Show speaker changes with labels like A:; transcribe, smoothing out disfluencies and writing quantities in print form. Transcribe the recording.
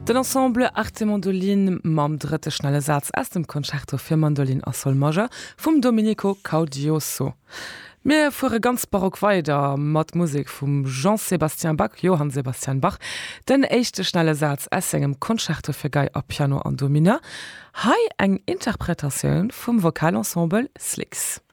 A: Den Ensemble Arte Mandolin mam dritte schnelle Satz aus dem Concerto für Mandolin a Sol Major vum Domenico Caudioso. Mir fuhre ganz barock weiter mat Musik vum Jean-Sébastien Bach, Johann Sebastian Bach, den echte schnelle Satz aus engem Concerto für Gei a Piano an Domina, hai eng Interpretationun vum Vokalensemble Slicks.